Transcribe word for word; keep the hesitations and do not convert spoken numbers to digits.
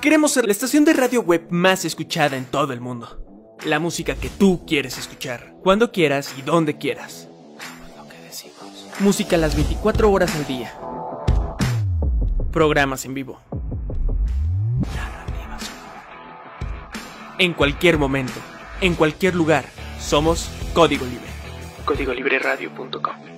Queremos ser la estación de radio web más escuchada en todo el mundo. La música que tú quieres escuchar, cuando quieras y donde quieras. Lo que decimos. Música las veinticuatro horas al día. Programas en vivo. Narrativa sonora. En cualquier momento, en cualquier lugar, somos Código Libre. código libre radio punto com